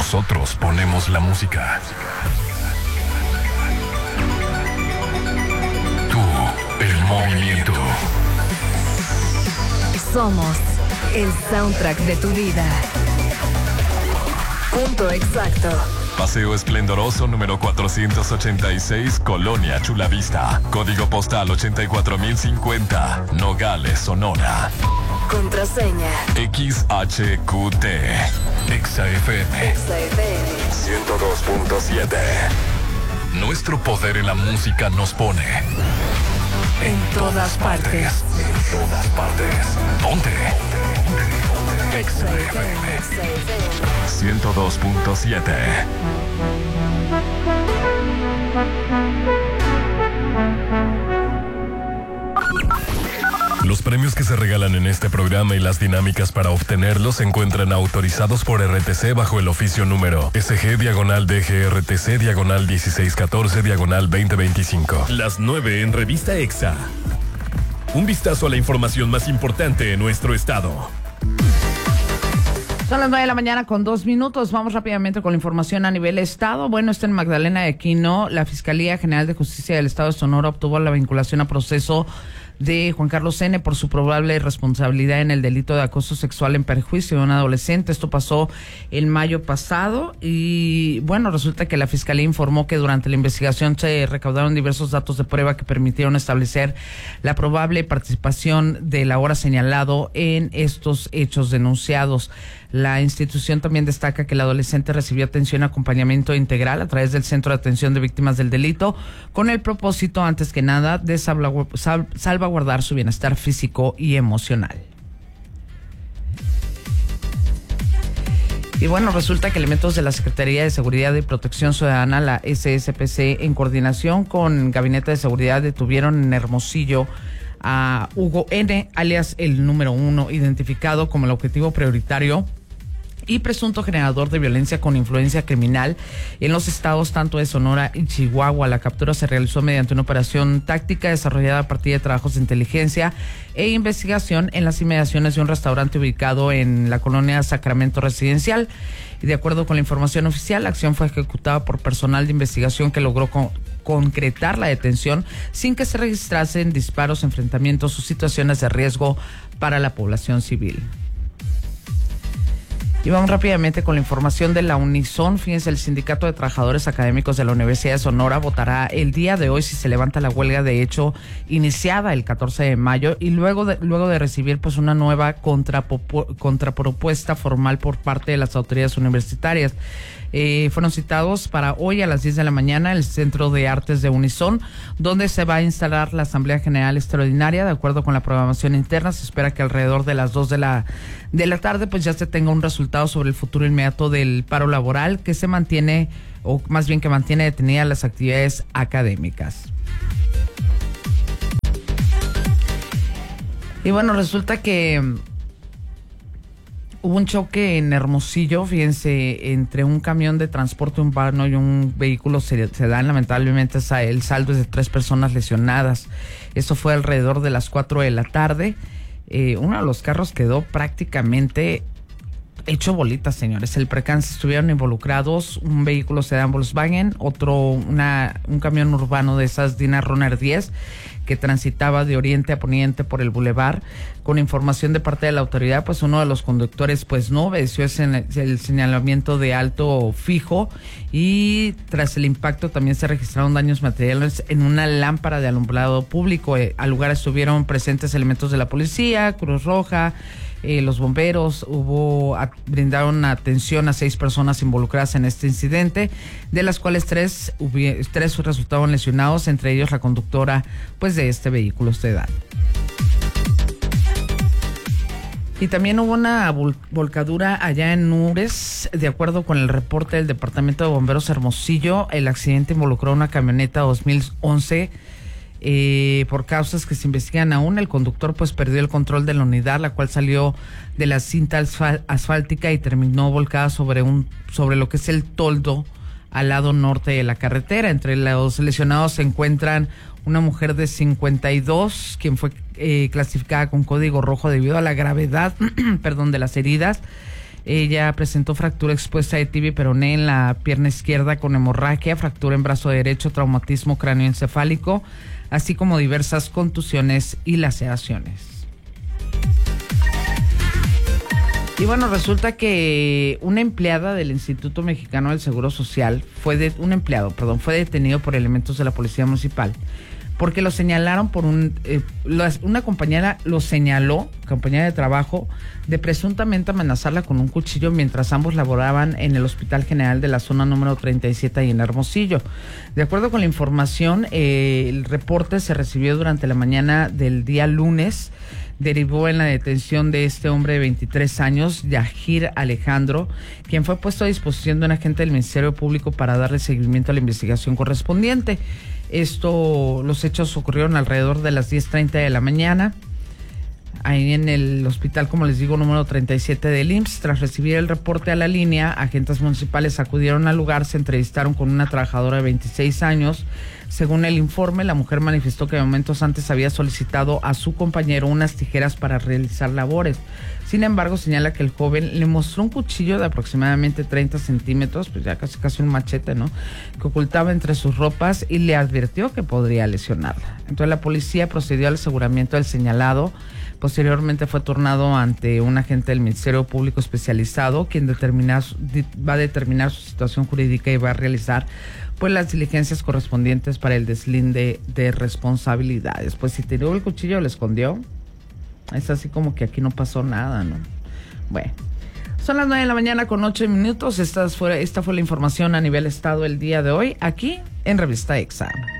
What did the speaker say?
Nosotros ponemos la música. Tú, el movimiento. Somos el soundtrack de tu vida. Punto exacto. Paseo Esplendoroso número 486, Colonia Chulavista. Código postal 84050, Nogales, Sonora. Contraseña XHQT. XFM 102.7. Nuestro poder en la música nos pone en todas partes. En todas partes. Ponte. XFM 102.7. Los premios que se regalan en este programa y las dinámicas para obtenerlos se encuentran autorizados por RTC bajo el oficio número SG-DGRTC/1614/2025. Las 9 en Revista EXA. Un vistazo a la información más importante en nuestro estado. Son las 9 de la mañana con 2 minutos. Vamos rápidamente con la información a nivel estado. Bueno, está en Magdalena de Aquino. La Fiscalía General de Justicia del Estado de Sonora obtuvo la vinculación a proceso de Juan Carlos N. por su probable responsabilidad en el delito de acoso sexual en perjuicio de un adolescente. Esto pasó en mayo pasado y bueno, resulta que la Fiscalía informó que durante la investigación se recaudaron diversos datos de prueba que permitieron establecer la probable participación del ahora señalado en estos hechos denunciados. La institución también destaca que el adolescente recibió atención y acompañamiento integral a través del Centro de Atención de Víctimas del Delito con el propósito, antes que nada, de salvaguardar su bienestar físico y emocional. Y bueno, resulta que elementos de la Secretaría de Seguridad y Protección Ciudadana, la SSPC, en coordinación con Gabinete de Seguridad, detuvieron en Hermosillo a Hugo N., alias el número 1, identificado como el objetivo prioritario y presunto generador de violencia con influencia criminal en los estados tanto de Sonora y Chihuahua. La captura se realizó mediante una operación táctica desarrollada a partir de trabajos de inteligencia e investigación en las inmediaciones de un restaurante ubicado en la colonia Sacramento Residencial. Y de acuerdo con la información oficial, la acción fue ejecutada por personal de investigación que logró concretar la detención sin que se registrasen disparos, enfrentamientos o situaciones de riesgo para la población civil. Y vamos rápidamente con la información de la Unison. Fíjense, el Sindicato de Trabajadores Académicos de la Universidad de Sonora votará el día de hoy si se levanta la huelga de hecho iniciada el 14 de mayo y luego de recibir pues una nueva contrapropuesta formal por parte de las autoridades universitarias. Fueron citados para hoy a las 10 de la mañana el Centro de Artes de Unison, donde se va a instalar la Asamblea General Extraordinaria. De acuerdo con la programación interna, se espera que alrededor de las 2 de la tarde pues ya se tenga un resultado sobre el futuro inmediato del paro laboral, que se mantiene, o más bien que mantiene detenidas las actividades académicas. Y bueno, resulta que hubo un choque en Hermosillo, fíjense, entre un camión de transporte urbano y un vehículo sedán. Lamentablemente el saldo es de 3 personas lesionadas. Eso fue alrededor de las 4 de la tarde. Uno de los carros quedó prácticamente hecho bolita, señores. El percance estuvieron involucrados un vehículo sedán Volkswagen, un camión urbano de esas Dina Runner 10 que transitaba de oriente a poniente por el bulevar. Con información de parte de la autoridad, pues uno de los conductores pues no obedeció el señalamiento de alto fijo y tras el impacto también se registraron daños materiales en una lámpara de alumbrado público. Al lugar estuvieron presentes elementos de la policía, Cruz Roja, los bomberos. Brindaron atención a 6 personas involucradas en este incidente, de las cuales 3 resultaron lesionados, entre ellos la conductora pues de este vehículo sedán. Y también hubo una volcadura allá en Nures. De acuerdo con el reporte del Departamento de Bomberos Hermosillo, el accidente involucró una camioneta 2011. Por causas que se investigan aún, el conductor pues perdió el control de la unidad, la cual salió de la cinta asfáltica y terminó volcada sobre lo que es el toldo al lado norte de la carretera. Entre los lesionados se encuentran una mujer de 52, quien fue clasificada con código rojo debido a la gravedad de las heridas. Ella presentó fractura expuesta de tibia y peroné en la pierna izquierda con hemorragia, fractura en brazo derecho, traumatismo cráneoencefálico, así como diversas contusiones y laceraciones. Y bueno, resulta que una empleada del Instituto Mexicano del Seguro Social fue detenido por elementos de la Policía Municipal porque lo señalaron por una compañera lo señaló, compañera de trabajo, de presuntamente amenazarla con un cuchillo mientras ambos laboraban en el Hospital General de la zona número 37 ahí en Hermosillo. De acuerdo con la información, el reporte se recibió durante la mañana del día lunes. Derivó en la detención de este hombre de 23 años, Yahir Alejandro, quien fue puesto a disposición de un agente del Ministerio Público para darle seguimiento a la investigación correspondiente. Los hechos ocurrieron alrededor de las 10:30 de la mañana, ahí en el hospital, como les digo, número 37 del IMSS. Tras recibir el reporte a la línea, agentes municipales acudieron al lugar, se entrevistaron con una trabajadora de 26 años. Según el informe, la mujer manifestó que momentos antes había solicitado a su compañero unas tijeras para realizar labores. Sin embargo, señala que el joven le mostró un cuchillo de aproximadamente 30 centímetros, pues ya casi un machete, ¿no?, que ocultaba entre sus ropas y le advirtió que podría lesionarla. Entonces la policía procedió al aseguramiento del señalado. Posteriormente fue turnado ante un agente del Ministerio Público especializado, quien va a determinar su situación jurídica y va a realizar pues las diligencias correspondientes para el deslinde de responsabilidades. Pues si tiró el cuchillo, lo escondió. Es así como que aquí no pasó nada, ¿no? Bueno, son las 9 de la mañana con 8 minutos. Esta fue la información a nivel estado el día de hoy, aquí en Revista EXA.